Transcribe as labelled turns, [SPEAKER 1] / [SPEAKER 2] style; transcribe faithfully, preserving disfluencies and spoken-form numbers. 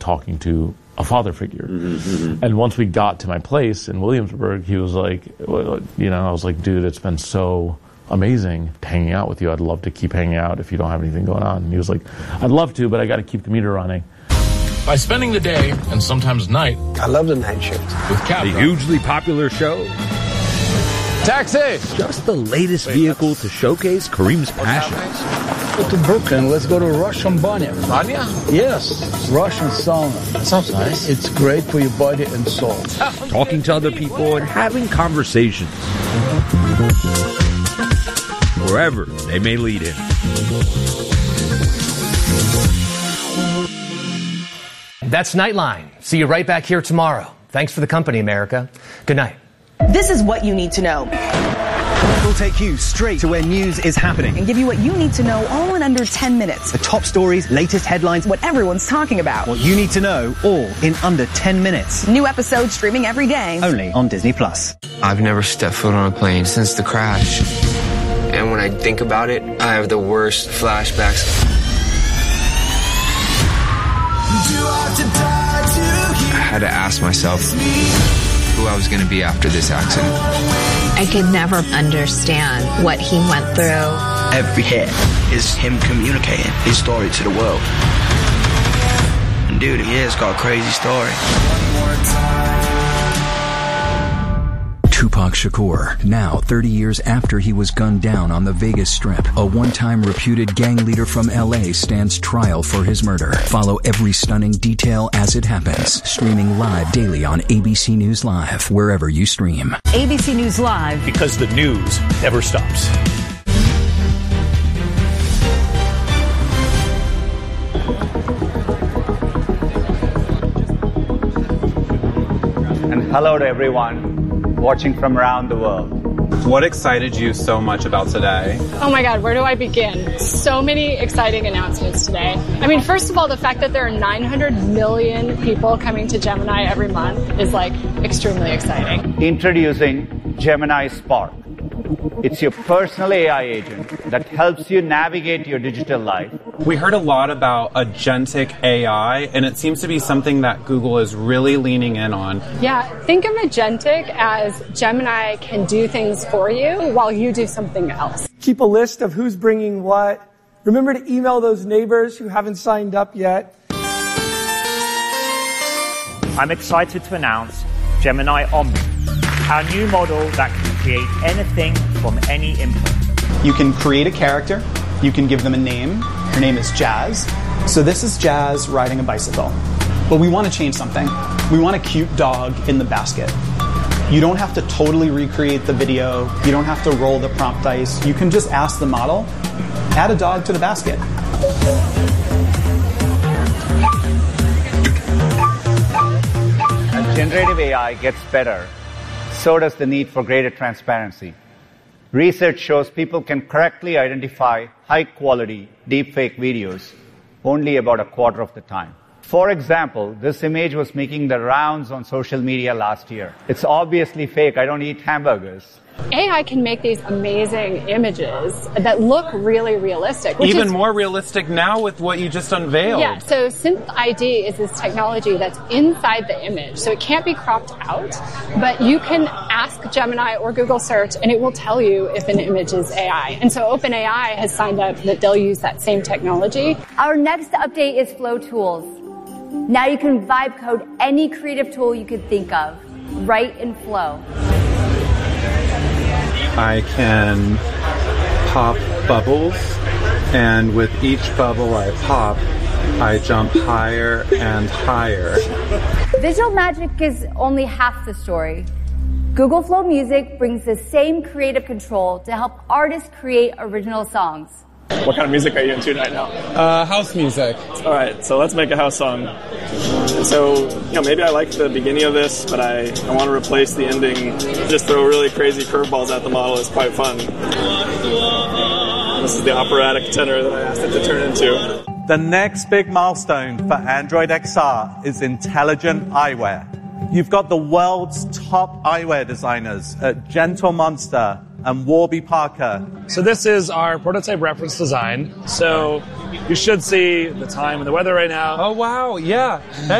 [SPEAKER 1] talking to a father figure. Mm-hmm. And once we got to my place in Williamsburg, he was like, you know, I was like, dude, it's been so amazing hanging out with you. I'd love to keep hanging out if you don't have anything going on. And he was like, I'd love to, but I got to keep the meter running.
[SPEAKER 2] By spending the day and sometimes night,
[SPEAKER 3] I love the night shift
[SPEAKER 2] with Capcom.
[SPEAKER 4] The hugely popular show.
[SPEAKER 2] Taxi!
[SPEAKER 4] Just the latest vehicle to showcase Kareem's passion.
[SPEAKER 3] Go to Brooklyn. Let's go to Russian Banya.
[SPEAKER 2] Banya?
[SPEAKER 3] Yes, Russian sauna.
[SPEAKER 2] That sounds nice.
[SPEAKER 3] It's great for your body and soul.
[SPEAKER 4] Talking to other people and having conversations. Wherever they may lead him.
[SPEAKER 5] That's Nightline. See you right back here tomorrow. Thanks for the company, America. Good night.
[SPEAKER 6] This is what you need to know.
[SPEAKER 7] We'll take you straight to where news is happening.
[SPEAKER 6] And give you what you need to know all in under ten minutes.
[SPEAKER 7] The top stories, latest headlines,
[SPEAKER 6] what everyone's talking about.
[SPEAKER 7] What you need to know all in under ten minutes.
[SPEAKER 6] New episodes streaming every day.
[SPEAKER 7] Only on Disney Plus.
[SPEAKER 8] I've never stepped foot on a plane since the crash. And when I think about it, I have the worst flashbacks. I had to ask myself who I was going to be after this accident.
[SPEAKER 9] I could never understand what he went through.
[SPEAKER 10] Every hit is him communicating his story to the world. And dude, he has got a crazy story.
[SPEAKER 11] Tupac Shakur, now thirty years after he was gunned down on the Vegas Strip, a one-time reputed gang leader from L A stands trial for his murder. Follow every stunning detail as it happens. Streaming live daily on A B C News Live, wherever you stream.
[SPEAKER 12] A B C News Live.
[SPEAKER 13] Because the news never stops.
[SPEAKER 14] And hello to everyone watching from around the world.
[SPEAKER 15] What excited you so much about today?
[SPEAKER 16] Oh my God, where do I begin? So many exciting announcements today. I mean, first of all, the fact that there are nine hundred million people coming to Gemini every month is like extremely exciting.
[SPEAKER 14] Introducing Gemini Spark. It's your personal A I agent that helps you navigate your digital life.
[SPEAKER 15] We heard a lot about agentic A I, and it seems to be something that Google is really leaning in on.
[SPEAKER 16] Yeah, think of agentic as Gemini can do things for you while you do something else.
[SPEAKER 17] Keep a list of who's bringing what. Remember to email those neighbors who haven't signed up yet.
[SPEAKER 18] I'm excited to announce Gemini Omni, our new model that can create anything from any input.
[SPEAKER 19] You can create a character. You can give them a name. Her name is Jazz. So this is Jazz riding a bicycle. But we want to change something. We want a cute dog in the basket. You don't have to totally recreate the video. You don't have to roll the prompt dice. You can just ask the model, add a dog to the basket.
[SPEAKER 14] As generative A I gets better, so does the need for greater transparency. Research shows people can correctly identify high-quality deepfake videos only about a quarter of the time. For example, this image was making the rounds on social media last year. It's obviously fake. I don't eat hamburgers.
[SPEAKER 16] A I can make these amazing images that look really realistic. Which
[SPEAKER 15] Even
[SPEAKER 16] is,
[SPEAKER 15] more realistic now with what you just unveiled.
[SPEAKER 16] Yeah, so Synth I D is this technology that's inside the image, so it can't be cropped out, but you can ask Gemini or Google search and it will tell you if an image is A I. And so OpenAI has signed up that they'll use that same technology.
[SPEAKER 20] Our next update is Flow Tools. Now you can vibe code any creative tool you could think of, right in Flow.
[SPEAKER 15] I can pop bubbles, and with each bubble I pop, I jump higher and higher.
[SPEAKER 20] Visual magic is only half the story. Google Flow Music brings the same creative control to help artists create original songs.
[SPEAKER 21] What kind of music are you into right now?
[SPEAKER 15] Uh, house music.
[SPEAKER 21] All right, so let's make a house song. So, you know, maybe I like the beginning of this, but I, I want to replace the ending. Just throw really crazy curveballs at the model. It's quite fun. This is the operatic tenor that I asked it to turn into.
[SPEAKER 22] The next big milestone for Android X R is intelligent eyewear. You've got the world's top eyewear designers at Gentle Monster and Warby Parker.
[SPEAKER 21] So this is our prototype reference design. So you should see the time and the weather right now.
[SPEAKER 15] Oh, wow, yeah.